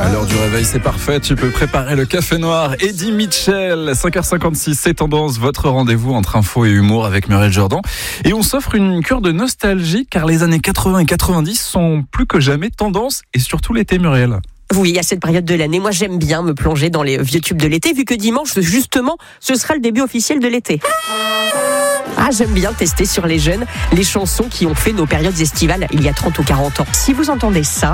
À l'heure du réveil, c'est parfait. Tu peux préparer le café noir. Eddie Mitchell, 5h56, c'est Tendance, votre rendez-vous entre info et humour avec Muriel Jourdan. Et on s'offre une cure de nostalgie car les années 80 et 90 sont plus que jamais tendance et surtout l'été, Muriel. Oui, à cette période de l'année, moi j'aime bien me plonger dans les vieux tubes de l'été vu que dimanche, justement, ce sera le début officiel de l'été. Ah, j'aime bien tester sur les jeunes les chansons qui ont fait nos périodes estivales il y a 30 ou 40 ans. Si vous entendez ça,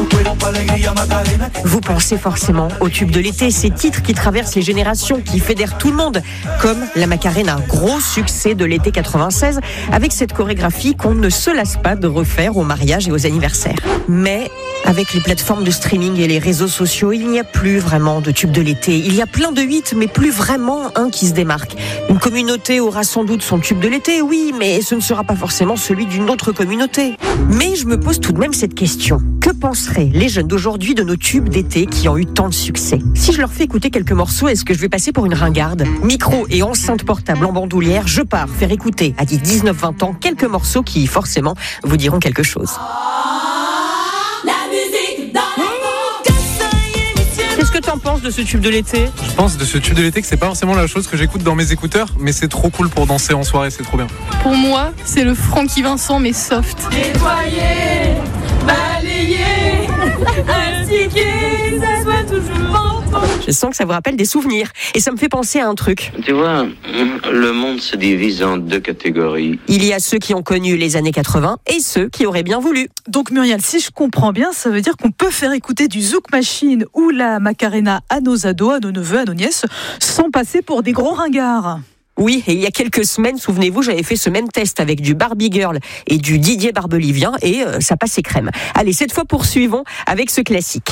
vous pensez forcément aux tubes de l'été, ces titres qui traversent les générations, qui fédèrent tout le monde, comme la Macarena, gros succès de l'été 96, avec cette chorégraphie qu'on ne se lasse pas de refaire aux mariages et aux anniversaires. Mais avec les plateformes de streaming et les réseaux sociaux, il n'y a plus vraiment de tubes de l'été. Il y a plein de hits, mais plus vraiment un qui se démarque. Une communauté aura sans doute son tube de l'été, oui, mais ce ne sera pas forcément celui d'une autre communauté. Mais je me pose tout de même cette question. Que penseraient les jeunes d'aujourd'hui de nos tubes d'été qui ont eu tant de succès ? Si je leur fais écouter quelques morceaux, est-ce que je vais passer pour une ringarde ? Micro et enceinte portable en bandoulière, je pars faire écouter à 19-20 ans quelques morceaux qui, forcément, vous diront quelque chose. Qu'est-ce que t'en penses de ce tube de l'été ? Je pense de ce tube de l'été que c'est pas forcément la chose que j'écoute dans mes écouteurs, mais c'est trop cool pour danser en soirée, c'est trop bien. Pour moi, c'est le Francky Vincent mais soft. Nettoyer, balayer, indiquer, ça soit toujours en fond. Je sens que ça vous rappelle des souvenirs. Et ça me fait penser à un truc. Tu vois, le monde se divise en deux catégories. Il y a ceux qui ont connu les années 80 et ceux qui auraient bien voulu. Donc Muriel, si je comprends bien, ça veut dire qu'on peut faire écouter du Zouk Machine ou la Macarena à nos ados, à nos neveux, à nos nièces, sans passer pour des gros ringards. Oui, et il y a quelques semaines, souvenez-vous, j'avais fait ce même test avec du Barbie Girl et du Didier Barbelivien et ça passait crème. Allez, cette fois poursuivons avec ce classique.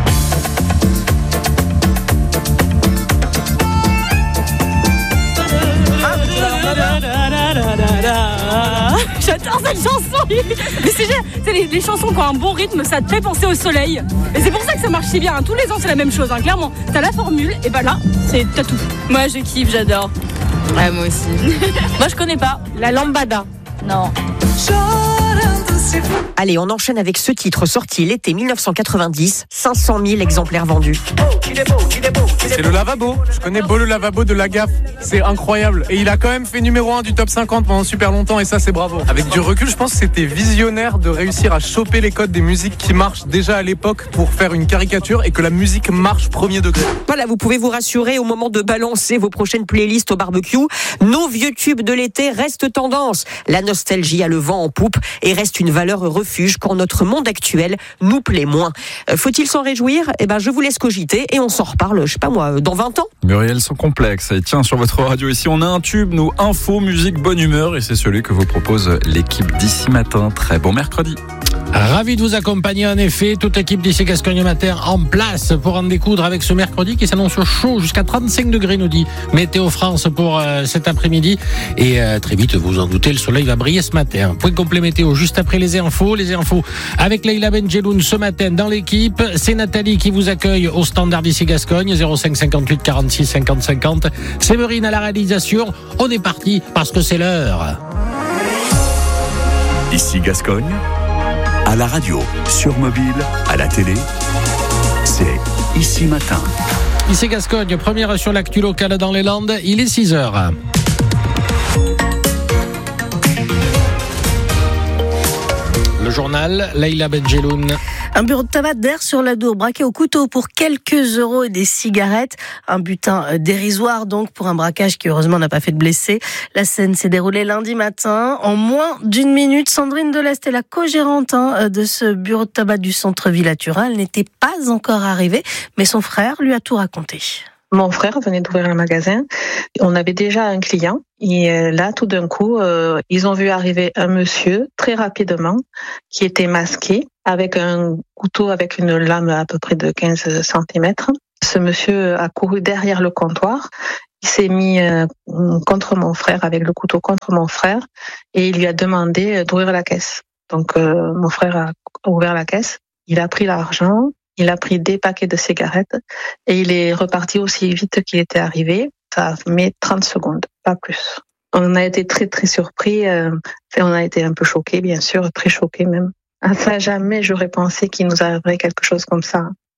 J'adore cette chanson. Mais c'est les chansons qui ont un bon rythme, ça te fait penser au soleil. Et c'est pour ça que ça marche si bien. Tous les ans c'est la même chose, clairement. T'as la formule et bah là, t'as tout. Moi je kiffe, j'adore. Ouais, moi aussi. Moi je connais pas. La lambada. Non. Allez, on enchaîne avec ce titre sorti l'été 1990, 500 000 exemplaires vendus. C'est le lavabo, je connais Beau le lavabo de la Gaffe, c'est incroyable. Et il a quand même fait numéro 1 du top 50 pendant super longtemps et ça c'est bravo. Avec du recul, je pense que c'était visionnaire de réussir à choper les codes des musiques qui marchent déjà à l'époque pour faire une caricature et que la musique marche premier degré. Voilà, vous pouvez vous rassurer au moment de balancer vos prochaines playlists au barbecue. Nos vieux tubes de l'été restent tendance. La nostalgie a le vent en poupe et reste une valeur refuge quand notre monde actuel nous plaît moins. Faut-il s'en réjouir ? Eh ben, je vous laisse cogiter et on s'en reparle, je sais pas moi, dans 20 ans. Muriel, sans complexe. Et tiens, sur votre radio ici, on a un tube, nous, info, musique, bonne humeur. Et c'est celui que vous propose l'équipe d'ici matin. Très bon mercredi. Ravi de vous accompagner, en effet, toute l'équipe d'ici Gascogne Matin en place pour en découdre avec ce mercredi qui s'annonce chaud jusqu'à 35 degrés, nous dit Météo France pour cet après-midi. Et très vite, vous en doutez, le soleil va briller ce matin. Point complet météo juste après les infos avec Leïla Benjeloun ce matin dans l'équipe. C'est Nathalie qui vous accueille au standard d'ici Gascogne, 05 58 46 50 50. Séverine à la réalisation. On est parti parce que c'est l'heure. Ici Gascogne. À la radio, sur mobile, à la télé, c'est Ici Matin. Ici Gascogne, première sur l'actu locale dans les Landes, il est 6h. Le journal, Leïla Benjeloun. Un bureau de tabac d'Air sur la Dour, braqué au couteau pour quelques euros et des cigarettes. Un butin dérisoire donc pour un braquage qui heureusement n'a pas fait de blessés. La scène s'est déroulée lundi matin. En moins d'une minute, Sandrine Delest est la co-gérante de ce bureau de tabac du centre-ville à Turin. Elle n'était pas encore arrivée, mais son frère lui a tout raconté. Mon frère venait d'ouvrir le magasin. On avait déjà un client. Et là, tout d'un coup, ils ont vu arriver un monsieur très rapidement qui était masqué avec un couteau avec une lame à peu près de 15 cm. Ce monsieur a couru derrière le comptoir. Il s'est mis contre mon frère, avec le couteau contre mon frère, et il lui a demandé d'ouvrir la caisse. Donc, mon frère a ouvert la caisse. Il a pris l'argent. Il a pris des paquets de cigarettes et il est reparti aussi vite qu'il était arrivé. Ça a mis 30 secondes, pas plus. On a été très très surpris. On a été un peu choqués, bien sûr, très choqués même. À ça, jamais j'aurais pensé qu'il nous arriverait quelque chose comme ça.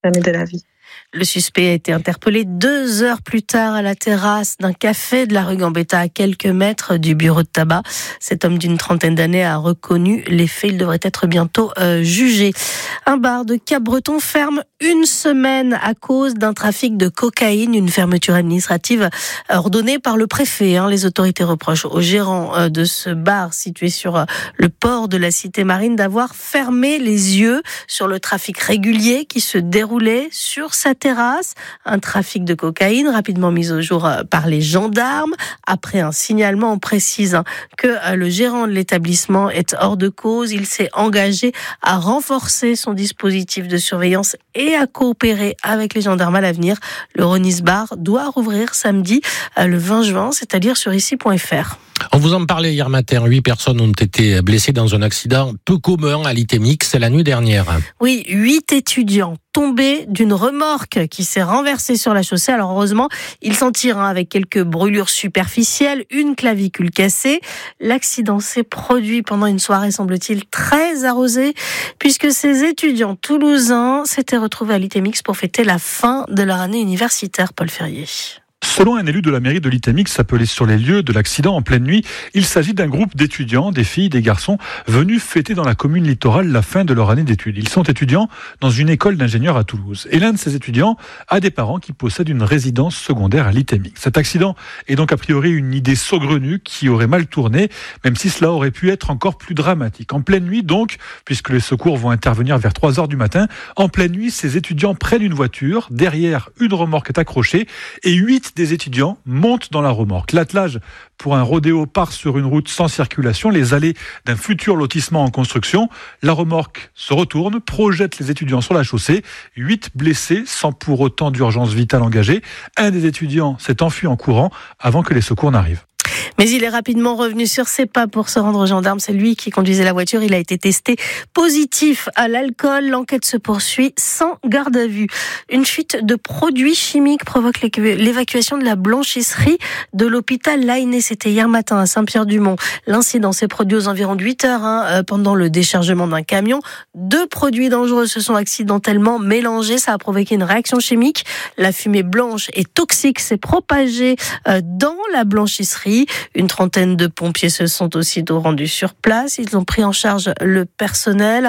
jamais de la vie. Le suspect a été interpellé 2 heures plus tard à la terrasse d'un café de la rue Gambetta, à quelques mètres du bureau de tabac. Cet homme d'une trentaine d'années a reconnu les faits. Il devrait être bientôt jugé. Un bar de Cap-Breton ferme 1 semaine à cause d'un trafic de cocaïne. Une fermeture administrative ordonnée par le préfet. Les autorités reprochent au gérant de ce bar situé sur le port de la Cité Marine d'avoir fermé les yeux sur le trafic régulier qui se déroulait sur sa terrasse. Un trafic de cocaïne rapidement mis au jour par les gendarmes. Après un signalement, on précise que le gérant de l'établissement est hors de cause. Il s'est engagé à renforcer son dispositif de surveillance et à coopérer avec les gendarmes à l'avenir. Le Ronis Bar doit rouvrir samedi le 20 juin, c'est-à-dire sur ici.fr. On vous en parlait hier matin, 8 personnes ont été blessées dans un accident peu commun à l'ITMX la nuit dernière. Oui, 8 étudiants tombés d'une remorque qui s'est renversée sur la chaussée. Alors heureusement, ils s'en tirent avec quelques brûlures superficielles, une clavicule cassée. L'accident s'est produit pendant une soirée, semble-t-il, très arrosée, puisque ces étudiants toulousains s'étaient retrouvés à l'ITMX pour fêter la fin de leur année universitaire. Paul Ferrier. Selon un élu de la mairie de l'ITMX appelé sur les lieux de l'accident en pleine nuit, il s'agit d'un groupe d'étudiants, des filles, des garçons, venus fêter dans la commune littorale la fin de leur année d'études. Ils sont étudiants dans une école d'ingénieurs à Toulouse. Et l'un de ces étudiants a des parents qui possèdent une résidence secondaire à l'ITMX. Cet accident est donc a priori une idée saugrenue qui aurait mal tourné, même si cela aurait pu être encore plus dramatique. En pleine nuit donc, puisque les secours vont intervenir vers 3h du matin, en pleine nuit, ces étudiants prennent une voiture, derrière une remorque est accrochée et 8 des étudiants montent dans la remorque. L'attelage pour un rodéo part sur une route sans circulation, les allées d'un futur lotissement en construction. La remorque se retourne, projette les étudiants sur la chaussée. 8 blessés sans pour autant d'urgence vitale engagée. Un des étudiants s'est enfui en courant avant que les secours n'arrivent. Mais il est rapidement revenu sur ses pas pour se rendre aux gendarmes. C'est lui qui conduisait la voiture. Il a été testé positif à l'alcool. L'enquête se poursuit sans garde à vue. Une fuite de produits chimiques provoque l'évacuation de la blanchisserie de l'hôpital Lainé. C'était hier matin à Saint-Pierre-du-Mont. L'incident s'est produit aux environs de 8 heures pendant le déchargement d'un camion. 2 produits dangereux se sont accidentellement mélangés. Ça a provoqué une réaction chimique. La fumée blanche et toxique s'est propagée dans la blanchisserie. Une trentaine de pompiers se sont aussitôt rendus sur place. Ils ont pris en charge le personnel.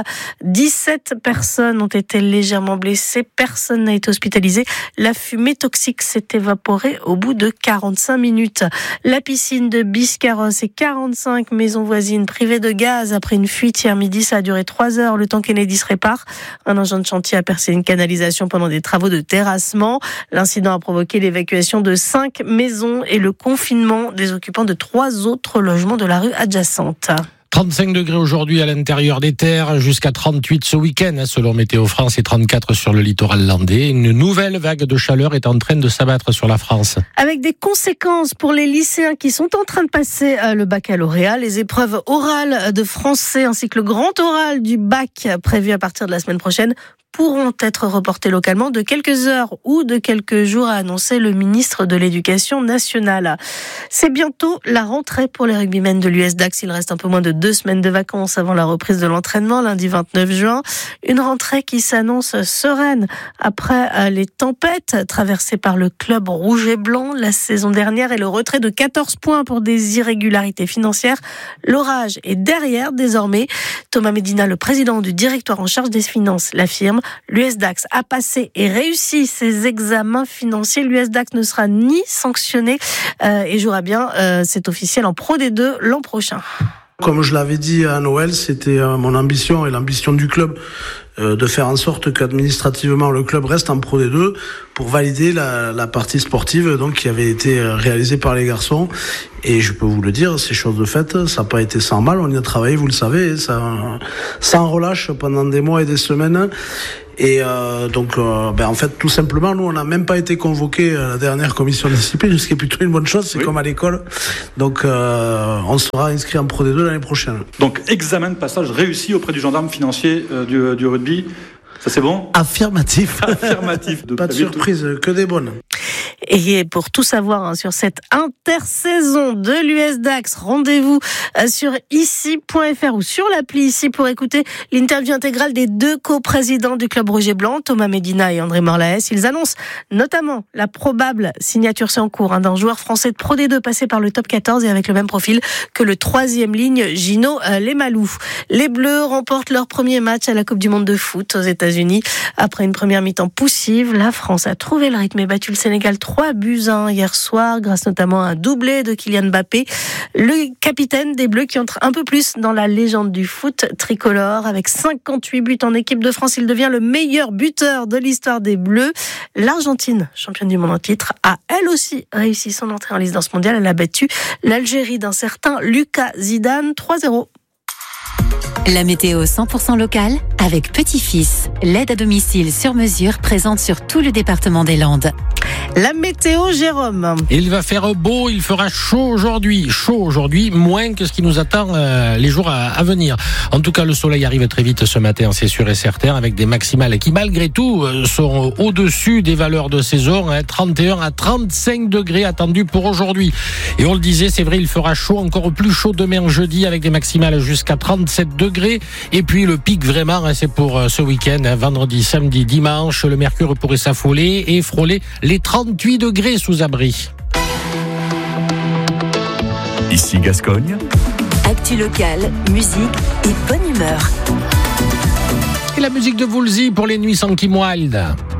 17 personnes ont été légèrement blessées. Personne n'a été hospitalisé. La fumée toxique s'est évaporée au bout de 45 minutes. La piscine de Biscarrosse et 45 maisons voisines privées de gaz après une fuite hier midi. Ça a duré 3 heures, le temps qu'Enedis se répare. Un engin de chantier a percé une canalisation pendant des travaux de terrassement. L'incident a provoqué l'évacuation de 5 maisons et le confinement des occupants de 3 autres logements de la rue adjacente. 35 degrés aujourd'hui à l'intérieur des terres, jusqu'à 38 ce week-end, selon Météo France, et 34 sur le littoral landais. Une nouvelle vague de chaleur est en train de s'abattre sur la France. Avec des conséquences pour les lycéens qui sont en train de passer le baccalauréat, les épreuves orales de français ainsi que le grand oral du bac prévu à partir de la semaine prochaine pourront être reportés localement de quelques heures ou de quelques jours, a annoncé le ministre de l'Éducation nationale. C'est bientôt la rentrée pour les rugbymen de l'US Dax. Il reste un peu moins de 2 semaines de vacances avant la reprise de l'entraînement, lundi 29 juin. Une rentrée qui s'annonce sereine après les tempêtes traversées par le club rouge et blanc la saison dernière et le retrait de 14 points pour des irrégularités financières. L'orage est derrière désormais. Thomas Medina, le président du directoire en charge des finances, l'affirme. L'US Dax a passé et réussi ses examens financiers. L'US Dax ne sera ni sanctionné et jouera bien, c'est officiel, en Pro D2 l'an prochain. Comme je l'avais dit à Noël, c'était mon ambition et l'ambition du club de faire en sorte qu'administrativement le club reste en Pro D2 pour valider la partie sportive donc qui avait été réalisée par les garçons. Et je peux vous le dire, c'est chose de fait, ça n'a pas été sans mal, on y a travaillé, vous le savez, ça en relâche pendant des mois et des semaines. Et en fait, tout simplement, nous, on n'a même pas été convoqués à la dernière commission de discipline, ce qui est plutôt une bonne chose, c'est comme à l'école. Donc, on sera inscrit en Pro D2 l'année prochaine. Donc, examen de passage réussi auprès du gendarme financier du rugby. Ça, c'est bon ? Affirmatif. Affirmatif. Pas de surprise, que des bonnes. Et pour tout savoir sur cette intersaison de l'US Dax, rendez-vous sur ici.fr ou sur l'appli Ici pour écouter l'interview intégrale des deux coprésidents du club Rouge et Blanc, Thomas Medina et André Morlaes. Ils annoncent notamment la probable signature, c'est en cours, d'un joueur français de Pro D2 passé par le top 14 et avec le même profil que le 3e ligne Gino Lemalou. Les Bleus remportent leur premier match à la Coupe du Monde de foot aux États-Unis. Après une première mi-temps poussive, la France a trouvé le rythme et battu le Sénégal 3-1 hier soir, grâce notamment à un doublé de Kylian Mbappé, le capitaine des Bleus qui entre un peu plus dans la légende du foot tricolore. Avec 58 buts en équipe de France, il devient le meilleur buteur de l'histoire des Bleus. L'Argentine, championne du monde en titre, a elle aussi réussi son entrée en liste dans ce mondial. Elle a battu l'Algérie d'un certain Lucas Zidane 3-0. La météo 100% locale avec Petit-Fils, l'aide à domicile sur mesure présente sur tout le département des Landes. La météo, Jérôme. Il va faire beau, il fera chaud aujourd'hui, moins que ce qui nous attend les jours à venir. En tout cas, le soleil arrive très vite ce matin, c'est sûr et certain, avec des maximales qui malgré tout sont au-dessus des valeurs de saison, 31 à 35 degrés attendus pour aujourd'hui. Et on le disait, c'est vrai, il fera chaud, encore plus chaud demain jeudi, avec des maximales jusqu'à 37 degrés. Et puis le pic vraiment, c'est pour ce week-end, vendredi, samedi, dimanche, le mercure pourrait s'affoler et frôler les 38 degrés sous abri. Ici Gascogne. Actu locale, musique et bonne humeur. Et la musique de Woolsey pour les nuits sans Kim Wilde.